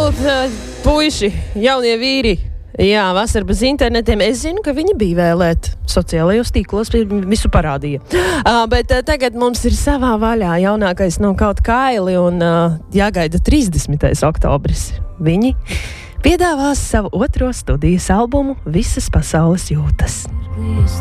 varbūt puiši, jaunie vīri. Jā, vasara bez internetiem. Es zinu, ka viņi bija vēlēt sociālajos tīklos, visu parādīja. Bet tagad mums ir savā vaļā jaunākais no kaut kaili un jāgaida 30. oktobris. Viņi piedāvās savu otro studijas albumu Visas pasaules jūtas.